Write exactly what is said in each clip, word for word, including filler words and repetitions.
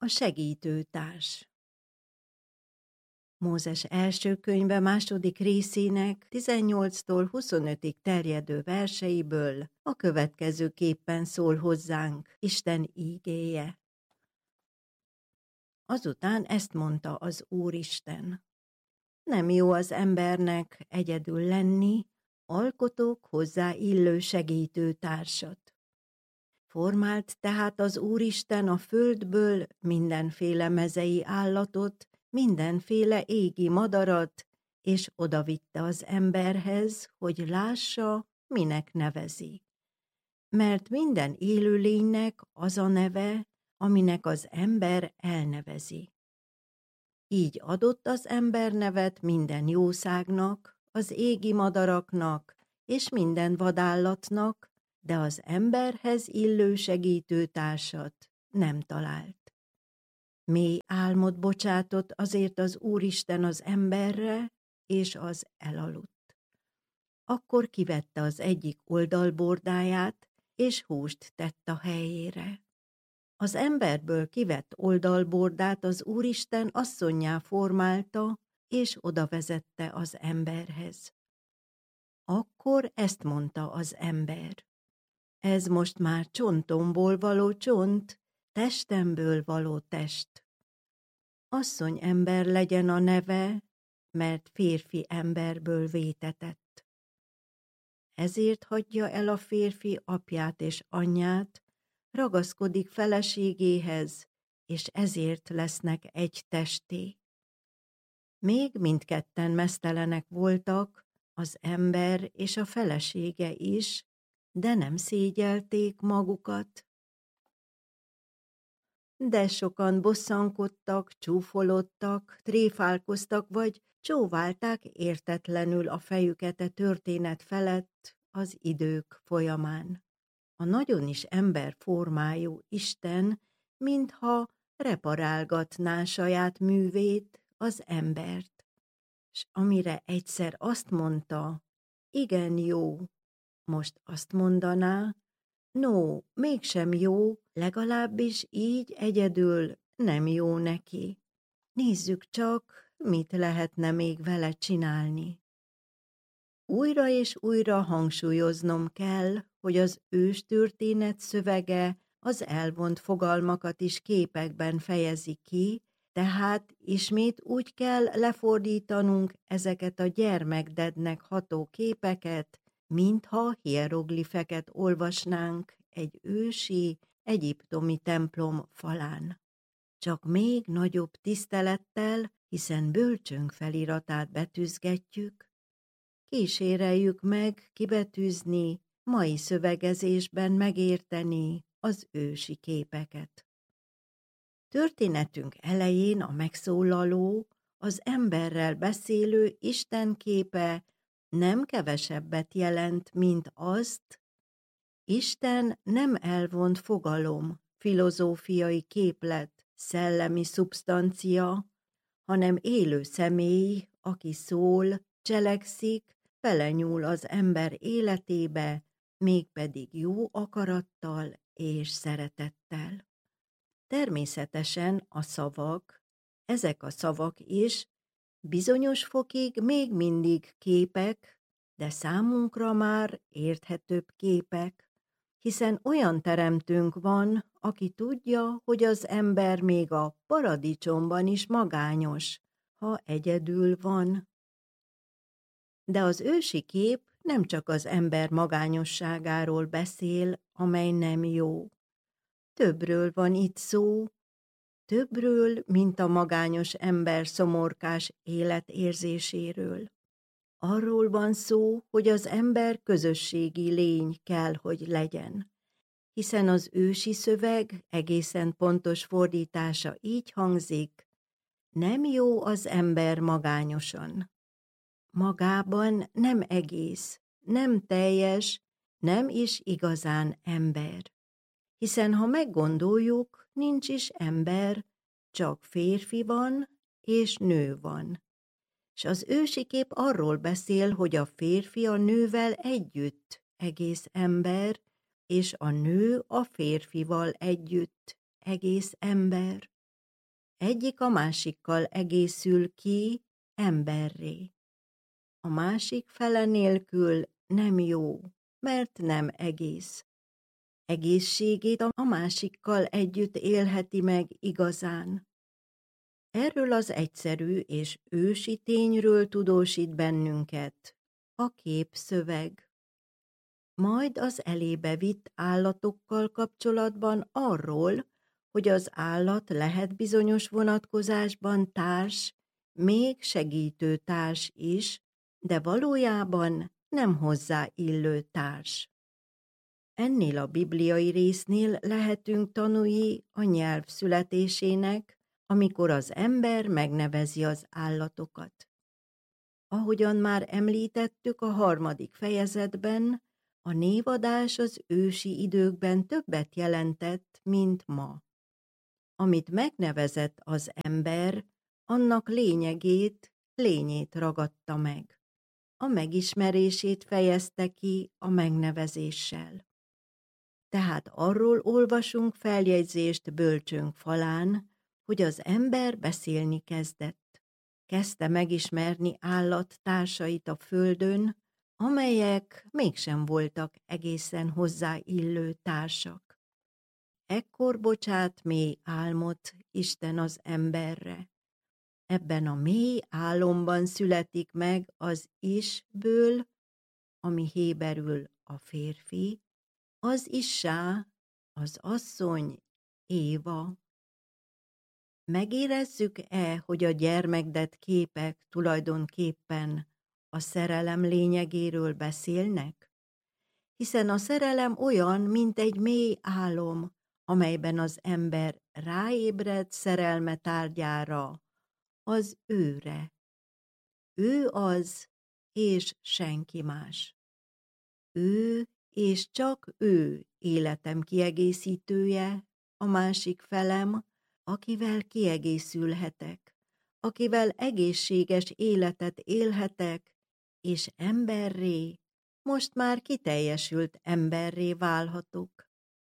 A segítőtárs. Mózes első könyve második részének tizennyolctól huszonötig terjedő verseiből a következőképpen szól hozzánk Isten ígéje. Azután ezt mondta az Úristen: nem jó az embernek egyedül lenni, alkotok hozzá illő segítőtársat. Formált tehát az Úristen a földből mindenféle mezei állatot, mindenféle égi madarat, és odavitte az emberhez, hogy lássa, minek nevezi. Mert minden élőlénynek az a neve, aminek az ember elnevezi. Így adott az ember nevet minden jószágnak, az égi madaraknak és minden vadállatnak, de az emberhez illő segítőtársat nem talált. Mély álmot bocsátott azért az Úristen az emberre, és az elaludt. Akkor kivette az egyik oldalbordáját, és húst tett a helyére. Az emberből kivett oldalbordát az Úristen asszonnyá formálta, és odavezette az emberhez. Akkor ezt mondta az ember: ez most már csontomból való csont, testemből való test. Asszony ember legyen a neve, mert férfi emberből vétetett. Ezért hagyja el a férfi apját és anyját, ragaszkodik feleségéhez, és ezért lesznek egy testé. Még mindketten meztelenek voltak, az ember és a felesége is, de nem szégyelték magukat. De sokan bosszankodtak, csúfolodtak, tréfálkoztak, vagy csóválták értetlenül a fejüket e történet felett az idők folyamán. A nagyon is emberformájú Isten, mintha reparálgatná saját művét, az embert. S amire egyszer azt mondta, igen jó, most azt mondaná, no, mégsem jó, legalábbis így egyedül nem jó neki. Nézzük csak, mit lehetne még vele csinálni. Újra és újra hangsúlyoznom kell, hogy az őstörténet szövege az elvont fogalmakat is képekben fejezi ki, tehát ismét úgy kell lefordítanunk ezeket a gyermekdednek ható képeket, mintha hieroglifeket olvasnánk egy ősi, egyiptomi templom falán. Csak még nagyobb tisztelettel, hiszen bölcsönk feliratát betűzgetjük, kíséreljük meg kibetűzni, mai szövegezésben megérteni az ősi képeket. Történetünk elején a megszólaló, az emberrel beszélő Isten képe nem kevesebbet jelent, mint azt, Isten nem elvont fogalom, filozófiai képlet, szellemi szubstancia, hanem élő személy, aki szól, cselekszik, belenyúl az ember életébe, mégpedig jó akarattal és szeretettel. Természetesen a szavak, ezek a szavak is bizonyos fokig még mindig képek, de számunkra már érthetőbb képek, hiszen olyan teremtőnk van, aki tudja, hogy az ember még a paradicsomban is magányos, ha egyedül van. De az ősi kép nem csak az ember magányosságáról beszél, amely nem jó. Többről van itt szó, többről, mint a magányos ember szomorkás életérzéséről. Arról van szó, hogy az ember közösségi lény kell, hogy legyen, hiszen az ősi szöveg egészen pontos fordítása így hangzik: nem jó az ember magányosan. Magában nem egész, nem teljes, nem is igazán ember. Hiszen ha meggondoljuk, nincs is ember, csak férfi van és nő van. És az ősi kép arról beszél, hogy a férfi a nővel együtt egész ember, és a nő a férfival együtt egész ember. Egyik a másikkal egészül ki emberré. A másik fele nélkül nem jó, mert nem egész. Egészségét a másikkal együtt élheti meg igazán. Erről az egyszerű és ősi tényről tudósít bennünket a képszöveg. Majd az elébe vitt állatokkal kapcsolatban arról, hogy az állat lehet bizonyos vonatkozásban társ, még segítő társ is, de valójában nem hozzá illő társ. Ennél a bibliai résznél lehetünk tanúi a nyelv születésének, amikor az ember megnevezi az állatokat. Ahogyan már említettük a harmadik fejezetben, a névadás az ősi időkben többet jelentett, mint ma. Amit megnevezett az ember, annak lényegét, lényét ragadta meg. A megismerését fejezte ki a megnevezéssel. Tehát arról olvasunk feljegyzést bölcsőnk falán, hogy az ember beszélni kezdett. Kezdte megismerni állattársait a földön, amelyek mégsem voltak egészen hozzáillő társak. Ekkor bocsát mély álmot Isten az emberre. Ebben a mély álomban születik meg az isből, ami héberül a férfi, az issá, az asszony, Éva. Megérezzük-e, hogy a gyermekdett képek tulajdonképpen a szerelem lényegéről beszélnek? Hiszen a szerelem olyan, mint egy mély álom, amelyben az ember ráébred szerelme tárgyára, az őre. Ő az, és senki más. Ő, és csak ő életem kiegészítője, a másik felem, akivel kiegészülhetek, akivel egészséges életet élhetek, és emberré, most már kiteljesült emberré válhatok.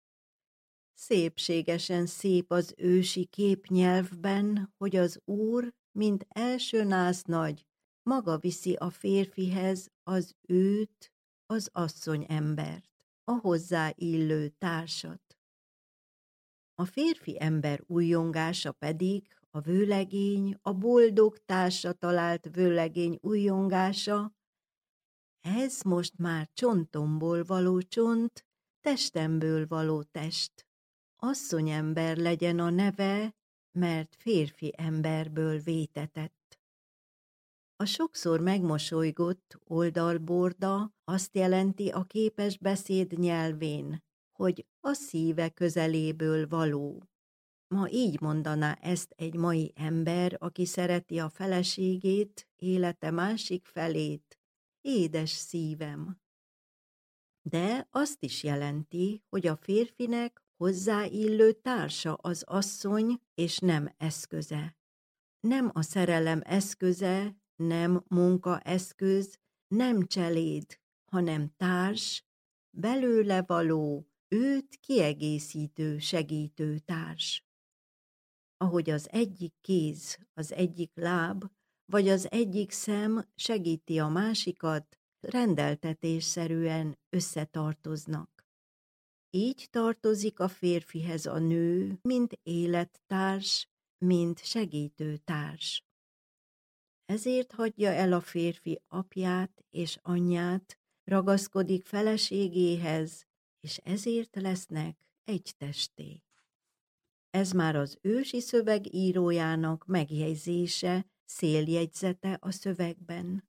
Szépségesen szép az ősi képnyelvben, hogy az Úr, mint első násznagy, maga viszi a férfihez az őt, az asszony embert, a hozzá illő társat. A férfi ember újjongása pedig a vőlegény, a boldog társa talált vőlegény újjongása, ez most már csontomból való csont, testemből való test. Asszonyember legyen a neve, mert férfi emberből vétetett. A sokszor megmosolygott oldalborda azt jelenti a képes beszéd nyelvén, hogy a szíve közeléből való. Ma így mondaná ezt egy mai ember, aki szereti a feleségét, élete másik felét, édes szívem. De azt is jelenti, hogy a férfinek hozzáillő társa az asszony, és nem eszköze. Nem a szerelem eszköze, nem munkaeszköz, nem cseléd, hanem társ, belőle való, őt kiegészítő, segítő társ. Ahogy az egyik kéz, az egyik láb, vagy az egyik szem segíti a másikat, rendeltetésszerűen összetartoznak. Így tartozik a férfihez a nő, mint élettárs, mint segítőtárs. Ezért hagyja el a férfi apját és anyját, ragaszkodik feleségéhez, és ezért lesznek egy testé. Ez már az ősi szöveg írójának megjegyzése, széljegyzete a szövegben.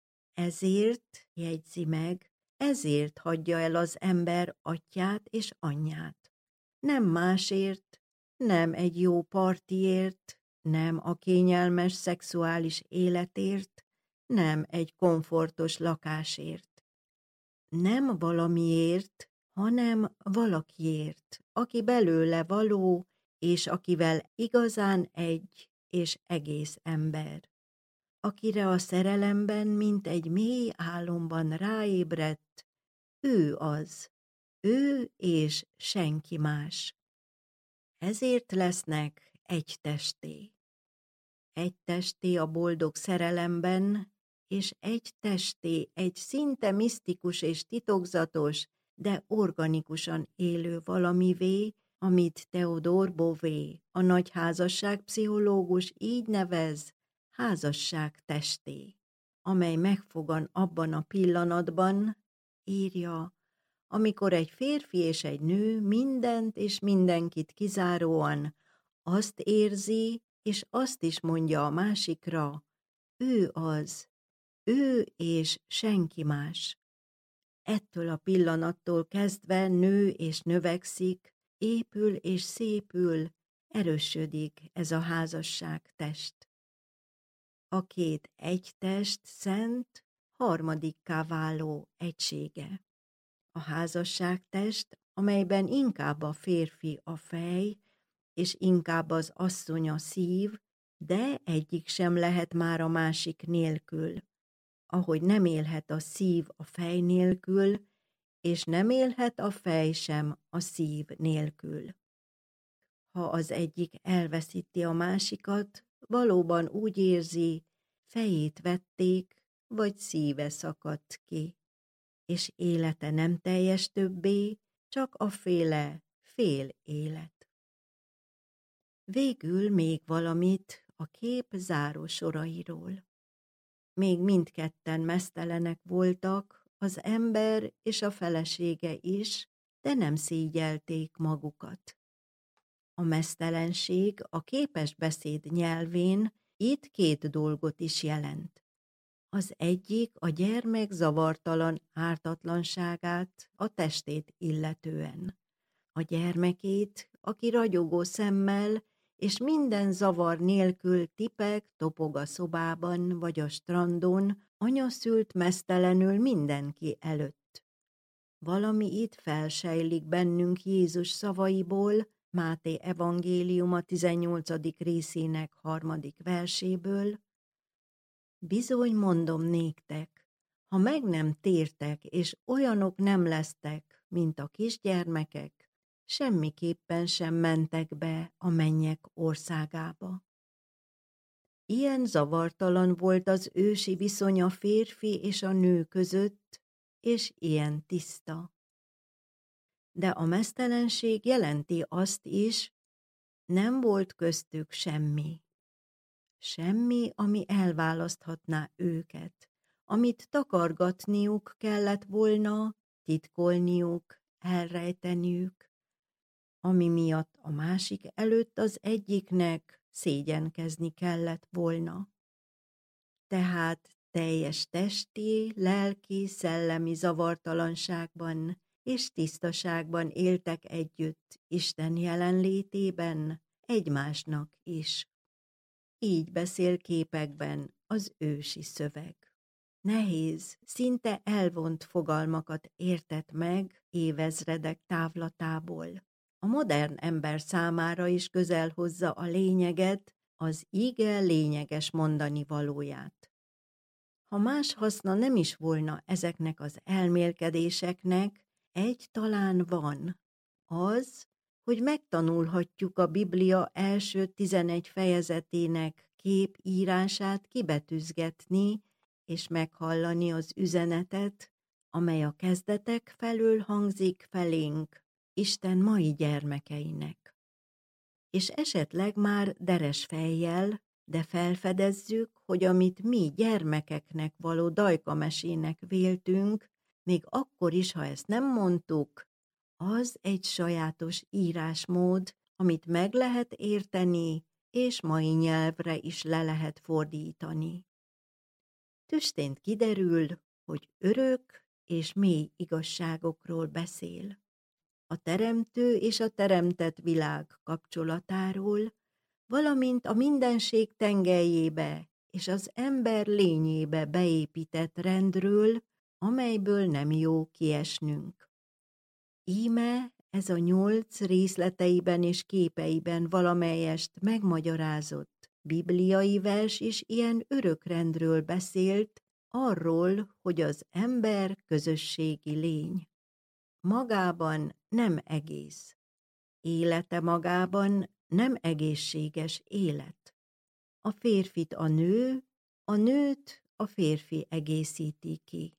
Ezért jegyzi meg, ezért hagyja el az ember atyját és anyját. Nem másért, nem egy jó partiért, nem a kényelmes szexuális életért, nem egy komfortos lakásért. Nem valamiért, hanem valakiért, aki belőle való, és akivel igazán egy és egész ember. Akire a szerelemben, mint egy mély álomban ráébredt, ő az, ő és senki más. Ezért lesznek egy testé. Egy testé a boldog szerelemben, és egy testé egy szinte misztikus és titokzatos, de organikusan élő valamivé, amit Theodore Bové, a nagy házasságpszichológus így nevez házasság testé, amely megfogan abban a pillanatban, írja, amikor egy férfi és egy nő mindent és mindenkit kizáróan azt érzi, és azt is mondja a másikra, ő az, ő és senki más. Ettől a pillanattól kezdve nő és növekszik, épül és szépül, erősödik ez a házasság test. A két egy test szent, harmadikká váló egysége. A házasságtest, amelyben inkább a férfi a fej, és inkább az asszony a szív, de egyik sem lehet már a másik nélkül. Ahogy nem élhet a szív a fej nélkül, és nem élhet a fej sem a szív nélkül. Ha az egyik elveszíti a másikat, valóban úgy érzi, fejét vették, vagy szíve szakadt ki, és élete nem teljes többé, csak a féle fél élet. Végül még valamit a kép záró sorairól. Még mindketten meztelenek voltak, az ember és a felesége is, de nem szégyelték magukat. A meztelenség a képes beszéd nyelvén itt két dolgot is jelent. Az egyik a gyermek zavartalan ártatlanságát a testét illetően. A gyermekét, aki ragyogó szemmel és minden zavar nélkül tipeg, topog a szobában vagy a strandon, anya szült meztelenül mindenki előtt. Valami itt felsejlik bennünk Jézus szavaiból, Máté evangéliuma tizennyolcadik részének harmadik verséből. Bizony mondom néktek, ha meg nem tértek, és olyanok nem lesztek, mint a kisgyermekek, semmiképpen sem mentek be a mennyek országába. Ilyen zavartalan volt az ősi viszony a férfi és a nő között, és ilyen tiszta. De a meztelenség jelenti azt is, nem volt köztük semmi. Semmi, ami elválaszthatná őket, amit takargatniuk kellett volna, titkolniuk, elrejteniük, ami miatt a másik előtt az egyiknek szégyenkezni kellett volna. Tehát teljes testi, lelki, szellemi zavartalanságban és tisztaságban éltek együtt Isten jelenlétében, egymásnak is. Így beszél képekben az ősi szöveg. Nehéz, szinte elvont fogalmakat értett meg évezredek távlatából. A modern ember számára is közel hozza a lényeget, az ige lényeges mondani valóját. Ha más haszna nem is volna ezeknek az elmélkedéseknek, egy talán van, az, hogy megtanulhatjuk a Biblia első tizenegy fejezetének képírását kibetűzgetni, és meghallani az üzenetet, amely a kezdetek felől hangzik felénk, Isten mai gyermekeinek. És esetleg már deres fejjel, de felfedezzük, hogy amit mi gyermekeknek való dajkamesének véltünk, még akkor is, ha ezt nem mondtuk, az egy sajátos írásmód, amit meg lehet érteni, és mai nyelvre is le lehet fordítani. Tüstént kiderül, hogy örök és mély igazságokról beszél. A teremtő és a teremtett világ kapcsolatáról, valamint a mindenség tengelyébe és az ember lényébe beépített rendről, amelyből nem jó kiesnünk. Íme ez a nyolc részleteiben és képeiben valamelyest megmagyarázott bibliai vers is ilyen örökrendről beszélt, arról, hogy az ember közösségi lény. Magában nem egész. Élete magában nem egészséges élet. A férfit a nő, a nőt a férfi egészíti ki.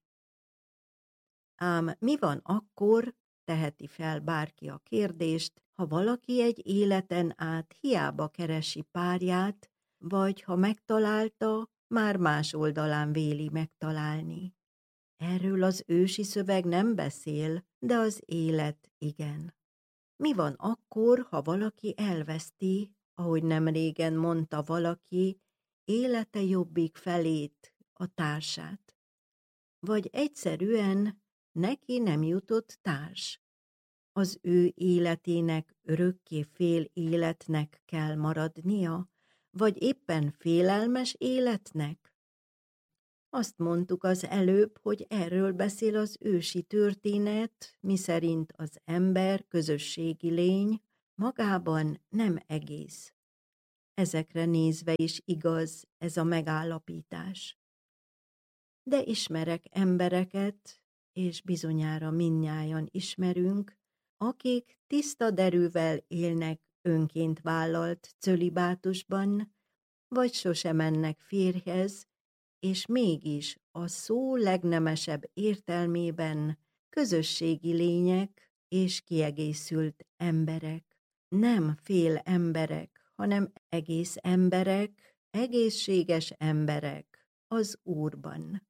Ám mi van akkor, teheti fel bárki a kérdést, ha valaki egy életen át hiába keresi párját, vagy ha megtalálta, már más oldalán véli megtalálni. Erről az ősi szöveg nem beszél, de az élet igen. Mi van akkor, ha valaki elveszti, ahogy nemrégen mondta valaki, élete jobbik felét, a társát? Vagy egyszerűen neki nem jutott társ? Az ő életének örökké fél életnek kell maradnia, vagy éppen félelmes életnek? Azt mondtuk az előbb, hogy erről beszél az ősi történet, miszerint az ember közösségi lény, magában nem egész. Ezekre nézve is igaz ez a megállapítás. De ismerek embereket, és bizonyára mindnyájan ismerünk, akik tiszta derűvel élnek önként vállalt cölibátusban, vagy sose mennek férjhez, és mégis a szó legnemesebb értelmében közösségi lények és kiegészült emberek. Nem fél emberek, hanem egész emberek, egészséges emberek az Úrban.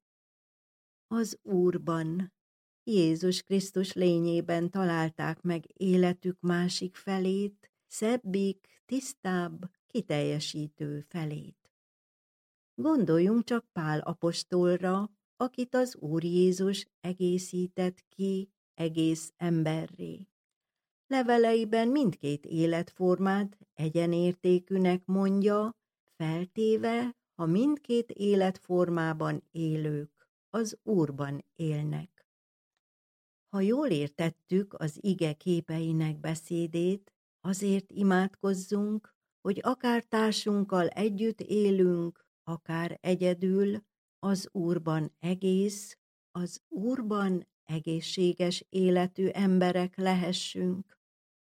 Az Úrban, Jézus Krisztus lényében találták meg életük másik felét, szebbik, tisztább, kiteljesítő felét. Gondoljunk csak Pál apostolra, akit az Úr Jézus egészített ki egész emberré. Leveleiben mindkét életformát egyenértékűnek mondja, feltéve, ha mindkét életformában élők az Úrban élnek. Ha jól értettük az ige képeinek beszédét, azért imádkozzunk, hogy akár társunkkal együtt élünk, akár egyedül, az Úrban egész, az Úrban egészséges életű emberek lehessünk,